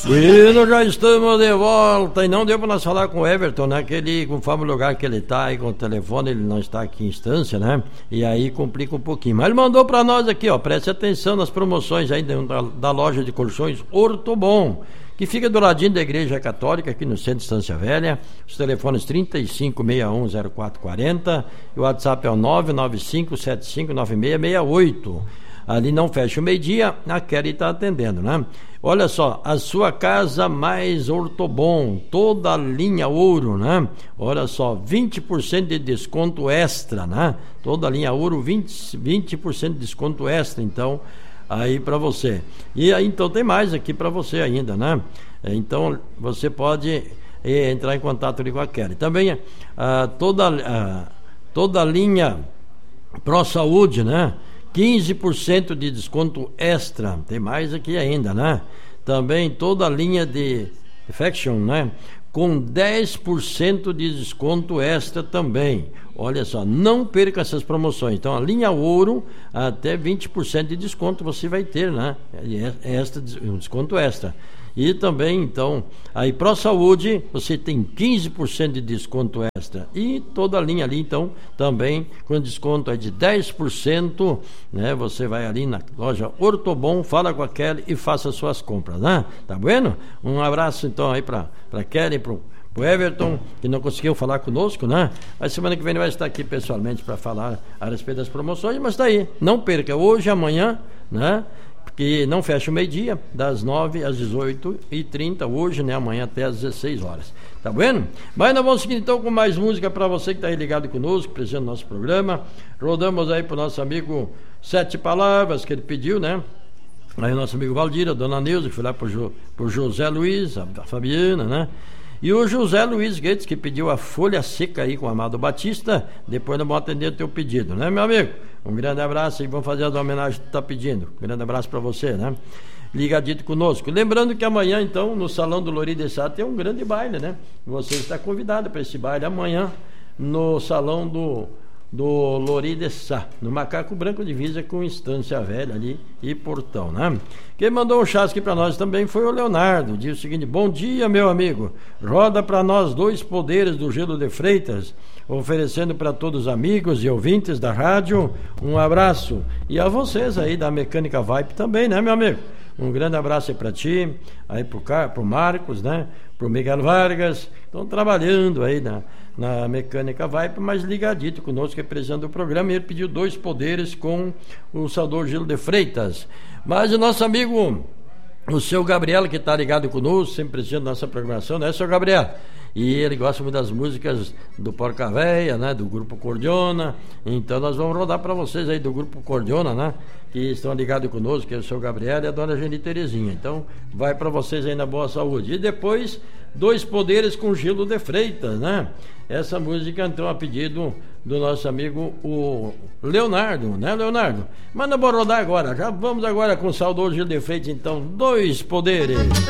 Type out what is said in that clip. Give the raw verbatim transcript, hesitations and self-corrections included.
Bueno, já estamos de volta e não deu para nós falar com o Everton, né? Que ele, conforme o lugar que ele está aí com o telefone, ele não está aqui em instância, né? E aí complica um pouquinho. Mas ele mandou para nós aqui, ó, preste atenção nas promoções aí da, da loja de colchões Ortobon, que fica do ladinho da Igreja Católica, aqui no centro de Estância Velha. Os telefones trinta e cinco, sessenta e um, zero quatro quarenta e o WhatsApp é o nove nove cinco, sete cinco nove seis seis oito. Ali não fecha o meio-dia, a Kelly está atendendo, né? Olha só, a sua casa mais Ortobon, toda a linha ouro, né? Olha só, vinte por cento de desconto extra, né? Toda a linha ouro, vinte, vinte por cento de desconto extra, então, aí para você. E aí, então, tem mais aqui para você ainda, né? Então, você pode é, entrar em contato ali com a Kelly. Também, ah, toda, ah, toda a linha Pro Saúde, né? quinze por cento de desconto extra, tem mais aqui ainda, né? Também toda a linha de Affection, né? Com dez por cento de desconto extra também. Olha só, não perca essas promoções. Então, a linha ouro, até vinte por cento de desconto você vai ter, né? Extra, um desconto extra. E também, então, aí Pro Saúde, você tem quinze por cento de desconto extra. E toda a linha ali, então, também com desconto é de dez por cento, né? Você vai ali na loja Ortobon, fala com a Kelly e faça suas compras, né? Tá bueno? Um abraço, então, aí pra, pra Kelly, pro, pro Everton, que não conseguiu falar conosco, né? Mas semana que vem ele vai estar aqui pessoalmente para falar a respeito das promoções, mas tá aí, não perca, hoje, amanhã, né? Que não fecha o meio-dia, das nove às dezoito e trinta, hoje, né? Amanhã até às dezesseis horas. Tá vendo? Mas nós vamos seguir então com mais música para você que está aí ligado conosco, presente no nosso programa. Rodamos aí pro nosso amigo Sete Palavras, que ele pediu, né? Aí o nosso amigo Valdir, a dona Neuza, que foi lá pro, jo, pro José Luiz, a, a Fabiana, né? E o José Luiz Guedes, que pediu a folha seca aí com o Amado Batista. Depois nós vamos atender o teu pedido, né, meu amigo? Um grande abraço e vamos fazer a homenagem que tu tá pedindo. Um grande abraço para você, né? Ligadito conosco. Lembrando que amanhã, então, no Salão do Lori de Sá tem um grande baile, né? Você está convidado para esse baile amanhã no Salão do, do Lori de Sá, no Macaco Branco Divisa com Estância Velha ali e Portão, né? Quem mandou um chasque para nós também foi o Leonardo. Diz o seguinte: bom dia, meu amigo. Roda para nós dois poderes do Gelo de Freitas, oferecendo para todos os amigos e ouvintes da rádio um abraço. E a vocês aí da Mecânica Vibe também, né, meu amigo? Um grande abraço aí para ti, aí pro, Car... pro Marcos, né? Pro Miguel Vargas, estão trabalhando aí na, na Mecânica Vibe, mas ligadito conosco, representando o programa. E ele pediu dois poderes com o Salvador Gelo de Freitas. Mas o nosso amigo, o seu Gabriel, que está ligado conosco, sempre presente na nossa programação, né, seu Gabriel? E ele gosta muito das músicas do Porca Véia, né, do Grupo Cordiona. Então nós vamos rodar para vocês aí do Grupo Cordiona, né, que estão ligados conosco, que é o seu Gabriel e a dona Geni Terezinha. Então vai para vocês aí na boa saúde. E depois, Dois Poderes com Gelo de Freitas, né? Essa música então a pedido do nosso amigo o Leonardo, né, Leonardo? Mas não vou rodar agora, já vamos agora com o saudoso Gelo de Freitas, então, Dois Poderes.